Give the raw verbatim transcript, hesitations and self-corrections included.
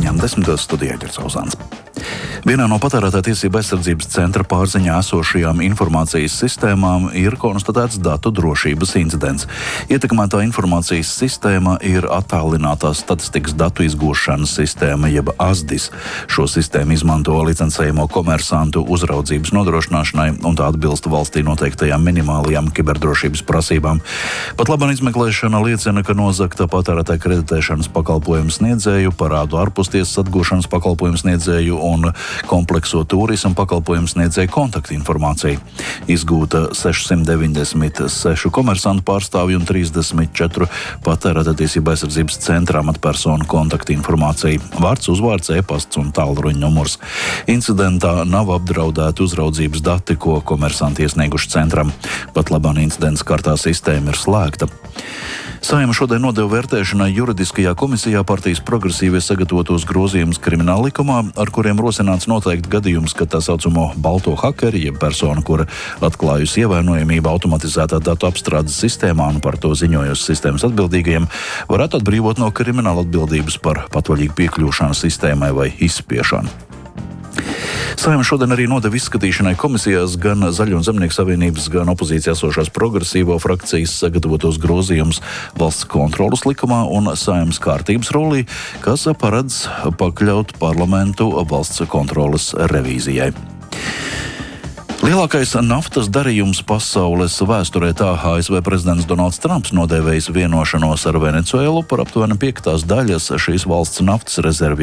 ziņām desmitos studijā Ģercauzāns. Vienā no patērētāju tiesību aizsardzības centra pārziņā esošajām informācijas sistēmām ir konstatēts datu drošības incidents. Ietekmētā informācijas sistēma ir attālinātās statistikas datu izgūšanas sistēma, jeb ASDIS. Šo sistēmu izmanto licencējumu komersantu uzraudzības nodrošināšanai, un tā atbilst valstī noteiktajām minimālajām kiberdrošības prasībām. Pat labāk izmeklēšana liecina, ka nozagta patērētāju kreditēšanas pakalpojumu sniedzēju, parādu ārpustiesas atgūšanas pakalpojumu sniedzēju un komplekso turismu pakalpojumu sniedzēju kontaktinformāciju. Izgūta sešsimt deviņdesmit seši komersantu pārstāvju un trīsdesmit četri patērētāju tiesību aizsardzības centra amatpersonu kontaktinformācija. Vārds, uzvārds, e-pasts un tālruņa numurs. Incidentā nav apdraudēti uzraudzības dati, ko komersanti iesnieguši centram. Pat labāk incidents kārtā sistēma ir slēgta. Saeima šodien nodeva vērtēšanai juridiskajā komisijā partijas progresīvie sagatavotos grozījumus krimināla likumā, ar kuriem rosināts noteikt gadījums, ka tā saucamo balto hakeri, jeb persona, kura atklājusi ievainojamību automatizētā datu apstrādes sistēmā un par to ziņojusi sistēmas atbildīgajiem, varētu atbrīvot no krimināla atbildības par patvaļīgu piekļūšanu sistēmai vai izspiešanu. Saeima šodien arī nodeva izskatīšanai komisijās gan Zaļo un Zemnieku savienības, gan opozīcijā esošās progresīvo frakcijas sagatavotos grozījumus valsts kontroles likumā un Saeimas kārtības rullī, kas paredz pakļaut parlamentu valsts kontroles revīzijai. Lielākais naftas darījums pasaules vēsturē, tā A S V prezidents Donalds Trumps nodēvējis vienošanos ar Venecuēlu par aptuveni piektās daļas šīs valsts naftas rezervju